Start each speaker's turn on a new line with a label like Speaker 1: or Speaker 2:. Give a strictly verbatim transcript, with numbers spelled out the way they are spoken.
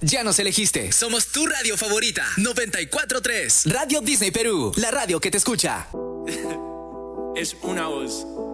Speaker 1: Ya nos elegiste. Somos tu radio favorita. noventa y cuatro tres. Radio Disney Perú. La radio que te escucha.
Speaker 2: Es una voz.